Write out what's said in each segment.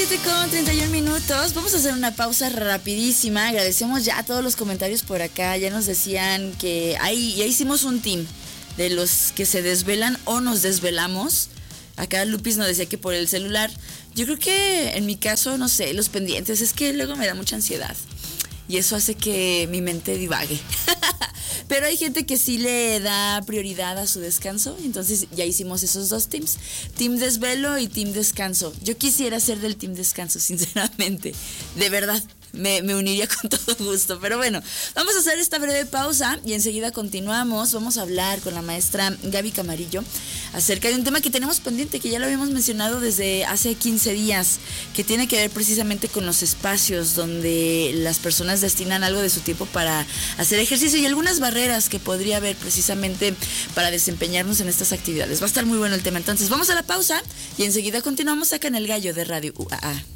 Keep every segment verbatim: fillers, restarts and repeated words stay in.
siete con treinta y un minutos. Vamos a hacer una pausa rapidísima. Agradecemos ya a todos los comentarios por acá. Ya nos decían que ahí ya hicimos un team de los que se desvelan o nos desvelamos. Acá Lupis nos decía que por el celular. Yo creo que en mi caso, no sé, los pendientes. Es que luego me da mucha ansiedad. Y eso hace que mi mente divague. Pero hay gente que sí le da prioridad a su descanso. Entonces ya hicimos esos dos teams. Team desvelo y team descanso. Yo quisiera ser del team descanso, sinceramente. De verdad. Me, me uniría con todo gusto. Pero bueno, vamos a hacer esta breve pausa y enseguida continuamos. Vamos a hablar con la maestra Gaby Camarillo acerca de un tema que tenemos pendiente, que ya lo habíamos mencionado desde hace quince días, que tiene que ver precisamente con los espacios donde las personas destinan algo de su tiempo para hacer ejercicio y algunas barreras que podría haber precisamente para desempeñarnos en estas actividades. Va a estar muy bueno el tema. Entonces vamos a la pausa y enseguida continuamos acá en El Gallo de Radio U A A.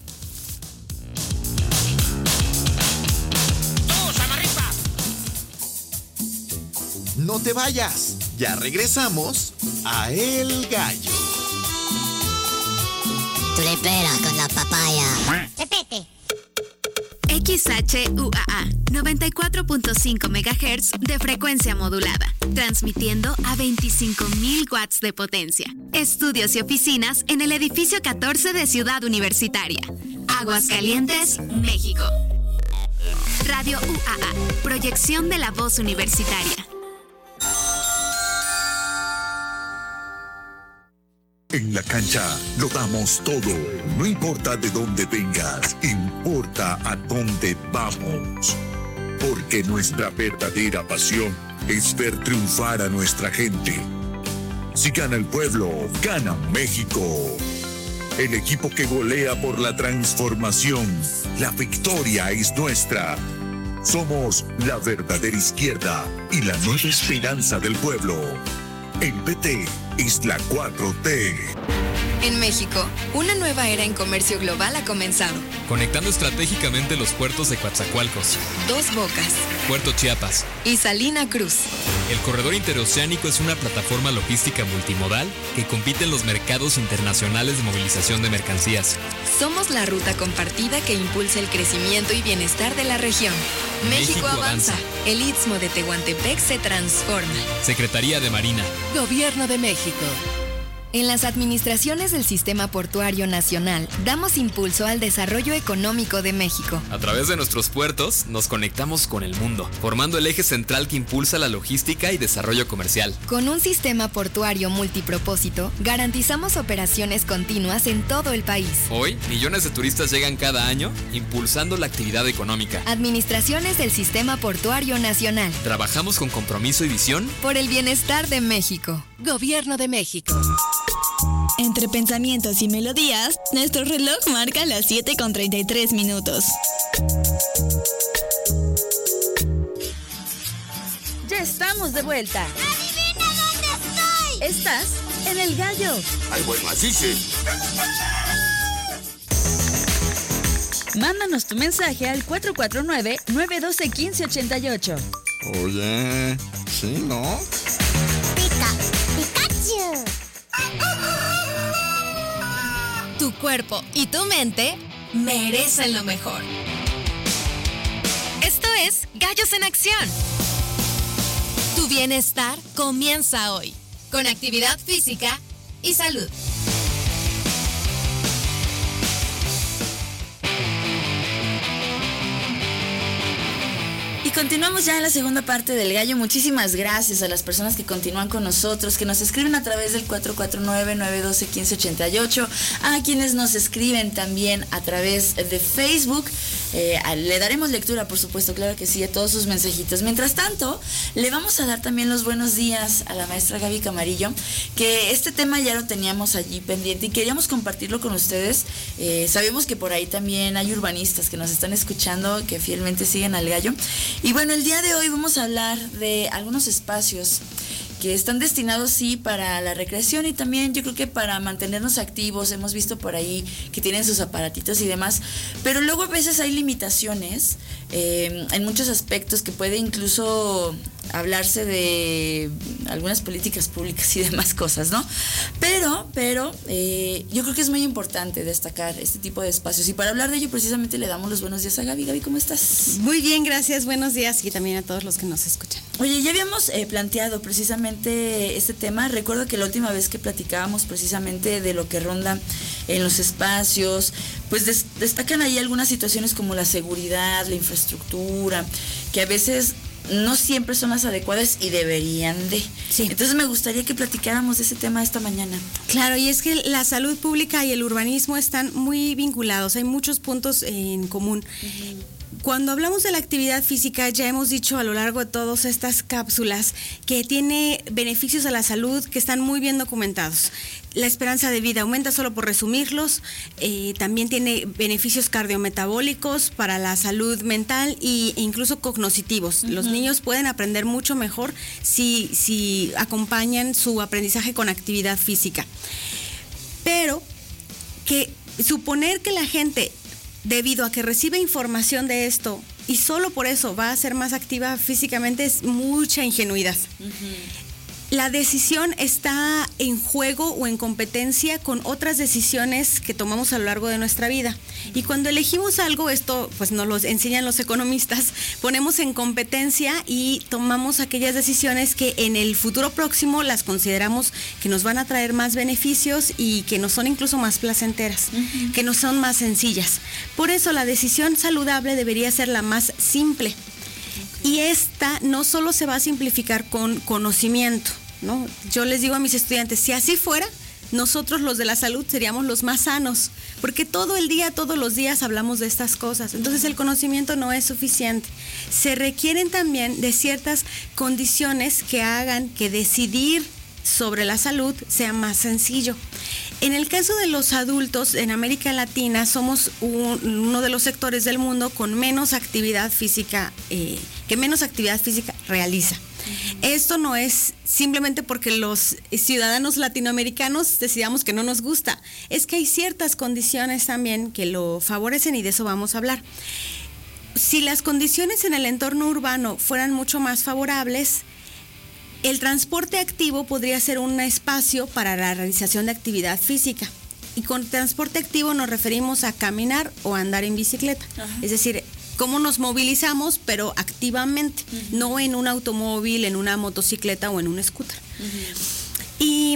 No te vayas, ya regresamos a El Gallo. Tripera con la papaya. Repete. X H U A A, noventa y cuatro punto cinco megahertz de frecuencia modulada, transmitiendo a veinticinco mil watts de potencia. Estudios y oficinas en el edificio catorce de Ciudad Universitaria. Aguascalientes, México. Radio U A A, proyección de la voz universitaria. En la cancha lo damos todo, no importa de dónde vengas, importa a dónde vamos. Porque nuestra verdadera pasión es ver triunfar a nuestra gente. Si gana el pueblo, gana México. El equipo que golea por la transformación, la victoria es nuestra. Somos la verdadera izquierda y la nueva esperanza del pueblo. El P T es la cuatro T. En México, una nueva era en comercio global ha comenzado. Conectando estratégicamente los puertos de Coatzacoalcos, Dos Bocas, Puerto Chiapas y Salina Cruz. El corredor interoceánico es una plataforma logística multimodal que compite en los mercados internacionales de movilización de mercancías. Somos la ruta compartida que impulsa el crecimiento y bienestar de la región. México, México avanza. avanza. El Istmo de Tehuantepec se transforma. Secretaría de Marina. Gobierno de México. En las administraciones del Sistema Portuario Nacional, damos impulso al desarrollo económico de México. A través de nuestros puertos, nos conectamos con el mundo, formando el eje central que impulsa la logística y desarrollo comercial. Con un sistema portuario multipropósito, garantizamos operaciones continuas en todo el país. Hoy, millones de turistas llegan cada año, impulsando la actividad económica. Administraciones del Sistema Portuario Nacional. Trabajamos con compromiso y visión por el bienestar de México. Gobierno de México. Entre pensamientos y melodías, nuestro reloj marca las siete con treinta y tres minutos. Ya estamos de vuelta. ¡Adivina dónde estoy! Estás en El Gallo. ¡Ay, bueno, así sí! Mándanos tu mensaje al cuatro cuatro nueve, nueve uno dos, uno cinco ocho ocho. Oye, ¿sí, no? Pica, Pikachu. Tu cuerpo y tu mente merecen lo mejor. Esto es Gallos en Acción. Tu bienestar comienza hoy, con actividad física y salud. Y continuamos ya en la segunda parte del Gallo. Muchísimas gracias a las personas que continúan con nosotros, que nos escriben a través del cuatro cuatro nueve, nueve uno dos, uno cinco ocho ocho, a quienes nos escriben también a través de Facebook. Eh, le daremos lectura, por supuesto, claro que sí, a todos sus mensajitos. Mientras tanto, le vamos a dar también los buenos días a la maestra Gaby Camarillo, que este tema ya lo teníamos allí pendiente y queríamos compartirlo con ustedes. Eh, sabemos que por ahí también hay urbanistas que nos están escuchando, que fielmente siguen al Gallo. Y bueno, el día de hoy vamos a hablar de algunos espacios que están destinados sí para la recreación y también yo creo que para mantenernos activos. Hemos visto por ahí que tienen sus aparatitos y demás, pero luego a veces hay limitaciones eh, en muchos aspectos que puede incluso hablarse de algunas políticas públicas y demás cosas, ¿no? Pero, pero eh, yo creo que es muy importante destacar este tipo de espacios y para hablar de ello precisamente le damos los buenos días a Gaby. Gaby, ¿cómo estás? Muy bien, gracias, buenos días y también a todos los que nos escuchan. Oye, ya habíamos eh, planteado precisamente este tema. Recuerdo que la última vez que platicábamos precisamente de lo que ronda en los espacios, pues des- destacan ahí algunas situaciones como la seguridad, la infraestructura, que a veces no siempre son las adecuadas y deberían de. Sí. Entonces me gustaría que platicáramos de ese tema esta mañana. Claro, y es que la salud pública y el urbanismo están muy vinculados, hay muchos puntos en común. Uh-huh. Cuando hablamos de la actividad física, ya hemos dicho a lo largo de todas estas cápsulas que tiene beneficios a la salud que están muy bien documentados. La esperanza de vida aumenta, solo por resumirlos. Eh, también tiene beneficios cardiometabólicos para la salud mental e incluso cognitivos. Uh-huh. Los niños pueden aprender mucho mejor si, si acompañan su aprendizaje con actividad física. Pero que suponer que la gente, debido a que recibe información de esto y solo por eso va a ser más activa físicamente, es mucha ingenuidad. Uh-huh. La decisión está en juego o en competencia con otras decisiones que tomamos a lo largo de nuestra vida. Y cuando elegimos algo, esto pues nos lo enseñan los economistas, ponemos en competencia y tomamos aquellas decisiones que en el futuro próximo las consideramos que nos van a traer más beneficios y que nos son incluso más placenteras, uh-huh. que nos son más sencillas. Por eso la decisión saludable debería ser la más simple. Y esta no solo se va a simplificar con conocimiento, ¿no? Yo les digo a mis estudiantes, si así fuera, nosotros los de la salud seríamos los más sanos, porque todo el día, todos los días hablamos de estas cosas. Entonces el conocimiento no es suficiente. Se requieren también de ciertas condiciones que hagan que decidir sobre la salud sea más sencillo. En el caso de los adultos, en América Latina somos un, uno de los sectores del mundo con menos actividad física, eh, que menos actividad física realiza. Uh-huh. Esto no es simplemente porque los ciudadanos latinoamericanos decidamos que no nos gusta, es que hay ciertas condiciones también que lo favorecen y de eso vamos a hablar. Si las condiciones en el entorno urbano fueran mucho más favorables, el transporte activo podría ser un espacio para la realización de actividad física. Y con transporte activo nos referimos a caminar o andar en bicicleta. Ajá. Es decir, cómo nos movilizamos, pero activamente, uh-huh. no en un automóvil, en una motocicleta o en un scooter. Uh-huh. Y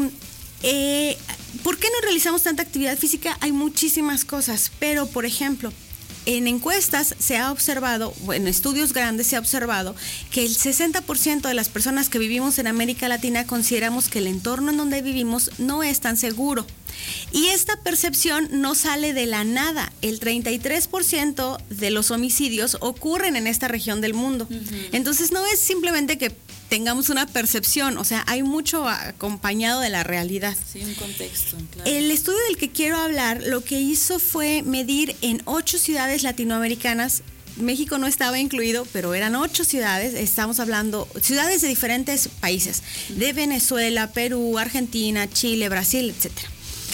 eh, ¿por qué no realizamos tanta actividad física? Hay muchísimas cosas, pero por ejemplo, en encuestas se ha observado, en estudios grandes se ha observado que el sesenta por ciento de las personas que vivimos en América Latina consideramos que el entorno en donde vivimos no es tan seguro. Y esta percepción no sale de la nada. El treinta y tres por ciento de los homicidios ocurren en esta región del mundo. Uh-huh. Entonces no es simplemente que tengamos una percepción, o sea, hay mucho acompañado de la realidad. Sí, un contexto, claro. El estudio del que quiero hablar, lo que hizo fue medir en ocho ciudades latinoamericanas. México no estaba incluido, pero eran ocho ciudades, estamos hablando, ciudades de diferentes países, de Venezuela, Perú, Argentina, Chile, Brasil, etcétera.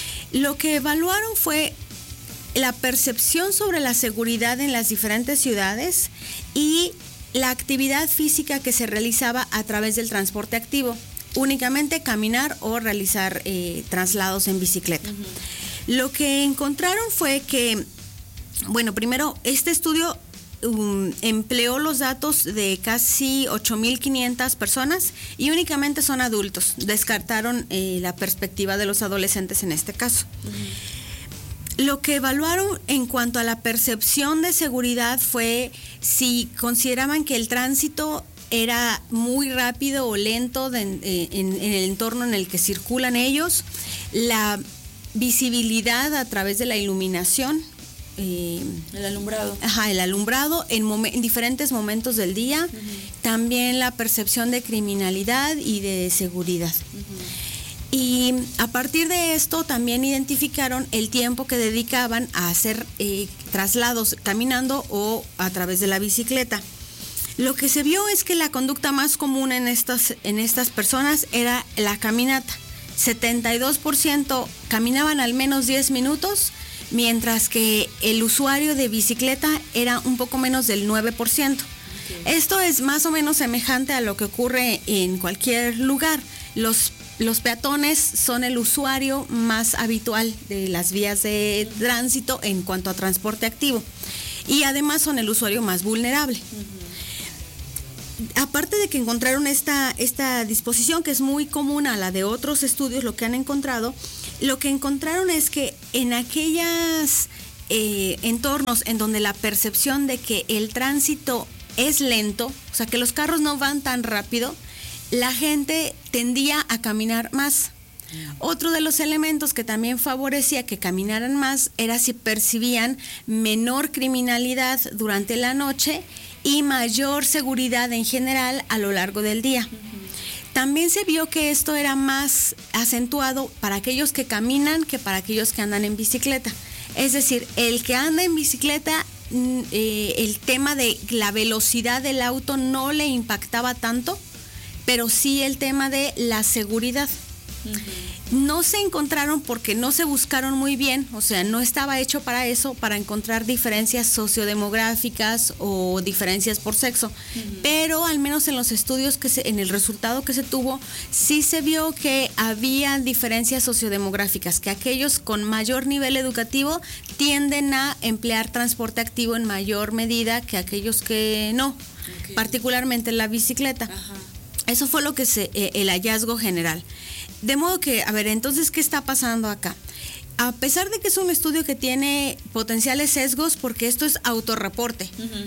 Lo que evaluaron fue la percepción sobre la seguridad en las diferentes ciudades y la actividad física que se realizaba a través del transporte activo, únicamente caminar o realizar eh, traslados en bicicleta. Uh-huh. Lo que encontraron fue que, bueno, primero, este estudio um, empleó los datos de casi ocho mil quinientas personas y únicamente son adultos. Descartaron eh, la perspectiva de los adolescentes en este caso. Uh-huh. Lo que evaluaron en cuanto a la percepción de seguridad fue si consideraban que el tránsito era muy rápido o lento de, en, en, en el entorno en el que circulan ellos, la visibilidad a través de la iluminación. Eh, el alumbrado. Ajá, el alumbrado en, momen, en diferentes momentos del día, uh-huh. También la percepción de criminalidad y de seguridad. Uh-huh. Y a partir de esto también identificaron el tiempo que dedicaban a hacer eh, traslados caminando o a través de la bicicleta. Lo que se vio es que la conducta más común en estas, en estas personas era la caminata. setenta y dos por ciento caminaban al menos diez minutos, mientras que el usuario de bicicleta era un poco menos del nueve por ciento. Okay. Esto es más o menos semejante a lo que ocurre en cualquier lugar. Los, los peatones son el usuario más habitual de las vías de tránsito en cuanto a transporte activo, y además son el usuario más vulnerable. Uh-huh. Aparte de que encontraron esta, esta disposición, que es muy común a la de otros estudios, lo que han encontrado, lo que encontraron es que en aquellos eh, entornos en donde la percepción de que el tránsito es lento, o sea, que los carros no van tan rápido, la gente tendía a caminar más. Otro de los elementos que también favorecía que caminaran más era si percibían menor criminalidad durante la noche y mayor seguridad en general a lo largo del día. Uh-huh. También se vio que esto era más acentuado para aquellos que caminan que para aquellos que andan en bicicleta. Es decir, el que anda en bicicleta, eh, el tema de la velocidad del auto no le impactaba tanto, pero sí el tema de la seguridad. Uh-huh. No se encontraron porque no se buscaron muy bien, o sea, no estaba hecho para eso, para encontrar diferencias sociodemográficas o diferencias por sexo, uh-huh. pero al menos en los estudios que se, en el resultado que se tuvo, sí se vio que había diferencias sociodemográficas, que aquellos con mayor nivel educativo tienden a emplear transporte activo en mayor medida que aquellos que no, okay. particularmente la bicicleta. Uh-huh. Eso fue lo que se, eh, el hallazgo general. De modo que, a ver, entonces, ¿qué está pasando acá? A pesar de que es un estudio que tiene potenciales sesgos, porque esto es autorreporte, uh-huh.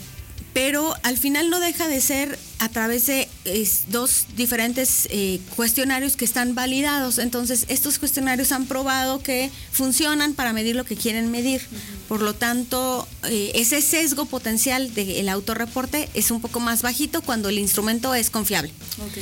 pero al final no deja de ser a través de es, dos diferentes eh, cuestionarios que están validados. Entonces, estos cuestionarios han probado que funcionan para medir lo que quieren medir. Uh-huh. Por lo tanto, eh, ese sesgo potencial del autorreporte es un poco más bajito cuando el instrumento es confiable. Okay.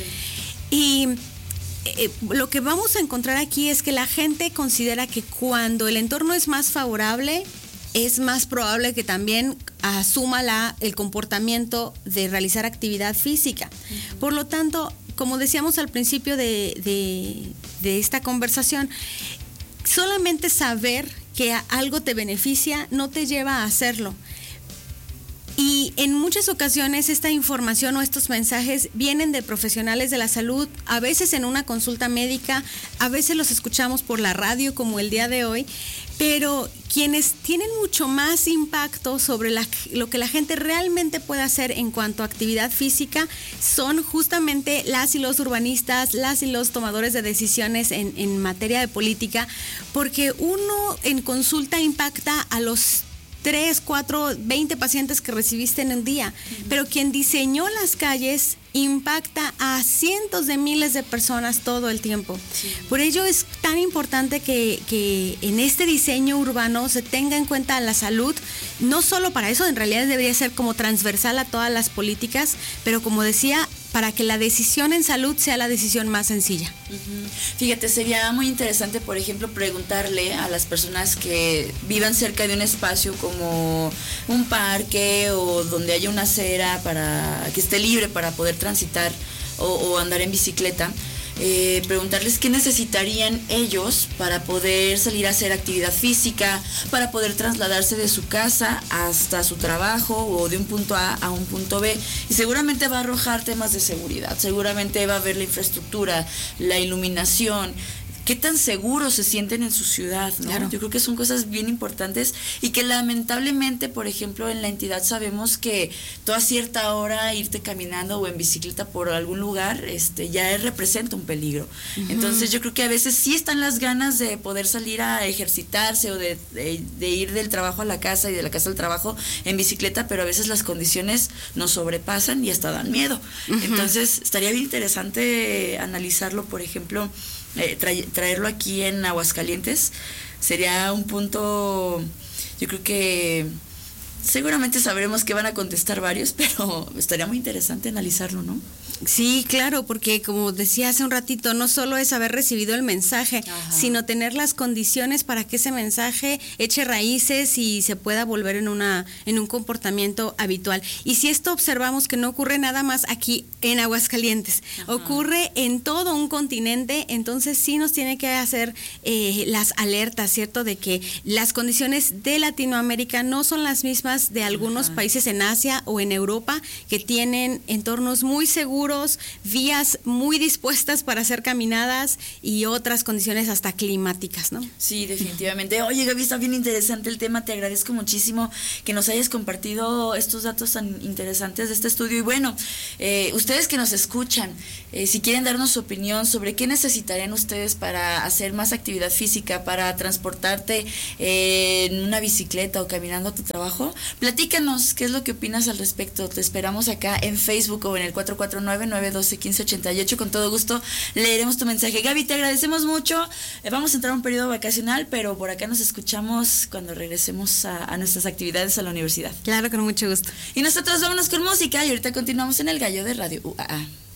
Y Eh, lo que vamos a encontrar aquí es que la gente considera que cuando el entorno es más favorable, es más probable que también asuma la, el comportamiento de realizar actividad física. Uh-huh. Por lo tanto, como decíamos al principio de, de, de esta conversación, solamente saber que algo te beneficia no te lleva a hacerlo. Y en muchas ocasiones esta información o estos mensajes vienen de profesionales de la salud, a veces en una consulta médica, a veces los escuchamos por la radio como el día de hoy, pero quienes tienen mucho más impacto sobre la, lo que la gente realmente puede hacer en cuanto a actividad física son justamente las y los urbanistas, las y los tomadores de decisiones en, en materia de política, porque uno en consulta impacta a los tres, cuatro, veinte pacientes que recibiste en un día, uh-huh. pero quien diseñó las calles impacta a cientos de miles de personas todo el tiempo. Sí. Por ello es tan importante que, que en este diseño urbano se tenga en cuenta la salud, no solo para eso, en realidad debería ser como transversal a todas las políticas, pero como decía, para que la decisión en salud sea la decisión más sencilla. Uh-huh. Fíjate, sería muy interesante, por ejemplo, preguntarle a las personas que vivan cerca de un espacio como un parque o donde haya una acera para que esté libre para poder transitar o, o andar en bicicleta, eh, preguntarles qué necesitarían ellos para poder salir a hacer actividad física, para poder trasladarse de su casa hasta su trabajo o de un punto A a un punto B, y seguramente va a arrojar temas de seguridad, seguramente va a ver la infraestructura, la iluminación, qué tan seguros se sienten en su ciudad, ¿no? Claro. Yo creo que son cosas bien importantes y que lamentablemente, por ejemplo, en la entidad sabemos que toda cierta hora irte caminando o en bicicleta por algún lugar este, ya representa un peligro. Uh-huh. Entonces yo creo que a veces sí están las ganas de poder salir a ejercitarse o de, de, de ir del trabajo a la casa y de la casa al trabajo en bicicleta, pero a veces las condiciones nos sobrepasan y hasta dan miedo. Uh-huh. Entonces estaría bien interesante analizarlo, por ejemplo, Eh, tra- traerlo aquí en Aguascalientes sería un punto, yo creo que Seguramente sabremos que van a contestar varios, pero estaría muy interesante analizarlo, ¿no? Sí, claro, porque como decía hace un ratito, no solo es haber recibido el mensaje, Ajá. sino tener las condiciones para que ese mensaje eche raíces y se pueda volver en una en un comportamiento habitual. Y si esto observamos que no ocurre nada más aquí en Aguascalientes, Ajá. ocurre en todo un continente, entonces sí nos tiene que hacer eh, las alertas, ¿cierto? De que las condiciones de Latinoamérica no son las mismas de algunos Ajá. países en Asia o en Europa que tienen entornos muy seguros, vías muy dispuestas para hacer caminadas y otras condiciones hasta climáticas, ¿no? Sí, definitivamente. Oye, Gaby, está bien interesante el tema, te agradezco muchísimo que nos hayas compartido estos datos tan interesantes de este estudio. Y bueno, eh, ustedes que nos escuchan, eh, si quieren darnos su opinión sobre qué necesitarían ustedes para hacer más actividad física, para transportarte eh, en una bicicleta o caminando a tu trabajo, platícanos qué es lo que opinas al respecto. Te esperamos acá en Facebook o en el cuatro cuatro nueve, nueve uno dos, uno cinco ocho ocho. Con todo gusto leeremos tu mensaje. Gaby, te agradecemos mucho. Eh, vamos a entrar a un periodo vacacional, pero por acá nos escuchamos cuando regresemos a, a nuestras actividades a la universidad. Claro, con mucho gusto. Y nosotros vámonos con música y ahorita continuamos en El Gallo de Radio U A A.